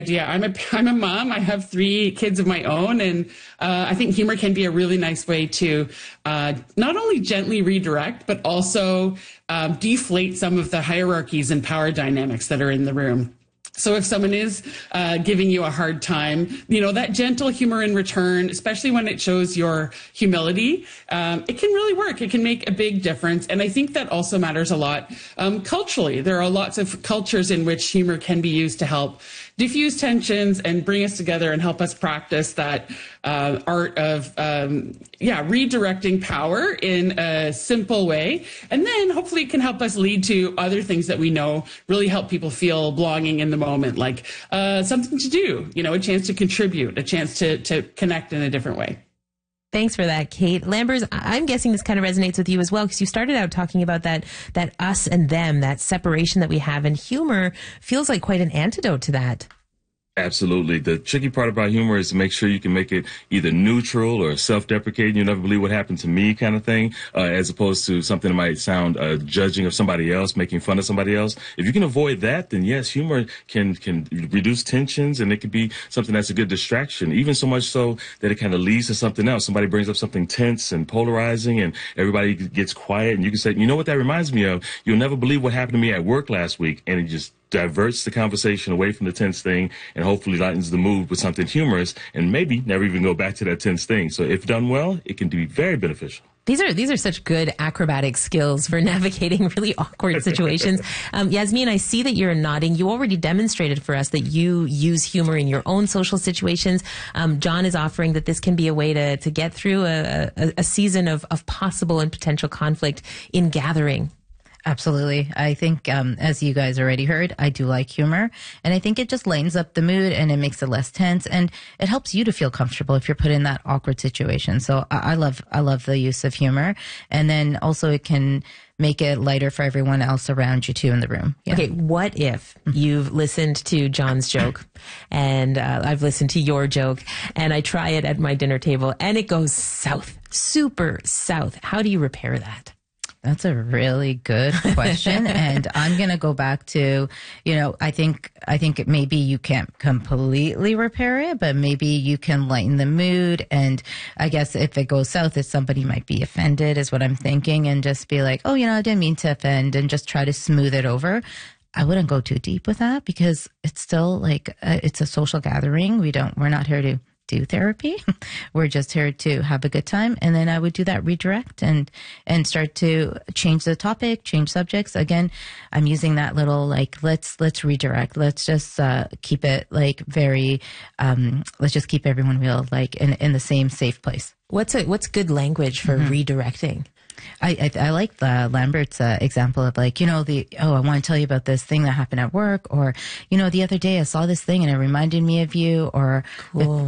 idea. I'm a mom. I have 3 kids of my own, and I think humor can be a really nice way to not only gently redirect, but also deflate some of the hierarchies and power dynamics that are in the room. So if someone is giving you a hard time, that gentle humor in return, especially when it shows your humility, it can really work. It can make a big difference. And I think that also matters a lot culturally. There are lots of cultures in which humor can be used to help diffuse tensions and bring us together and help us practice that art of, redirecting power in a simple way. And then hopefully it can help us lead to other things that we know really help people feel belonging in the moment, like something to do, a chance to contribute, a chance to connect in a different way. Thanks for that, Kate. Lambers, I'm guessing this kind of resonates with you as well, because you started out talking about that us and them, that separation that we have, and humor feels like quite an antidote to that. Absolutely. The tricky part about humor is to make sure you can make it either neutral or self-deprecating. You'll never believe what happened to me kind of thing, as opposed to something that might sound judging of somebody else, making fun of somebody else. If you can avoid that, then yes, humor can reduce tensions, and it could be something that's a good distraction, even so much so that it kind of leads to something else. Somebody brings up something tense and polarizing, and everybody gets quiet, and you can say, you know what that reminds me of? You'll never believe what happened to me at work last week, and it just diverts the conversation away from the tense thing and hopefully lightens the mood with something humorous, and maybe never even go back to that tense thing. So if done well, it can be very beneficial. These are such good acrobatic skills for navigating really awkward situations. Yasmin, I see that you're nodding. You already demonstrated for us that you use humor in your own social situations. John is offering that this can be a way to get through a season of possible and potential conflict in gathering. Absolutely. I think, as you guys already heard, I do like humor, and I think it just lightens up the mood and it makes it less tense, and it helps you to feel comfortable if you're put in that awkward situation. So I love the use of humor, and then also it can make it lighter for everyone else around you too in the room. Yeah. Okay, what if you've listened to John's joke and I've listened to your joke, and I try it at my dinner table and it goes south, super south? How do you repair that? That's a really good question. And I'm going to go back to, I think maybe you can't completely repair it, but maybe you can lighten the mood. And I guess if it goes south, if somebody might be offended is what I'm thinking, and just be like, oh, I didn't mean to offend, and just try to smooth it over. I wouldn't go too deep with that, because it's still like, it's a social gathering. We're not here to do therapy. We're just here to have a good time. And then I would do that redirect and start to change the topic, change subjects. Again, I'm using that little, let's redirect. Let's just keep it very, let's just keep everyone real, in the same safe place. What's good language for redirecting? I like the Lambert's example of I want to tell you about this thing that happened at work, or, the other day I saw this thing and it reminded me of you, or, cool.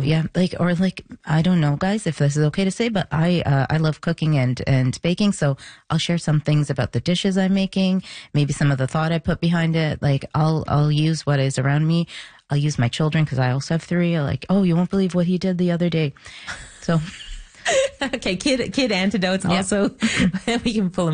I don't know, guys, if this is okay to say, but I love cooking and baking. So I'll share some things about the dishes I'm making, maybe some of the thought I put behind it. I'll use what is around me. I'll use my children, because I also have 3. You won't believe what he did the other day. So. Okay, kid antidotes also. We can pull them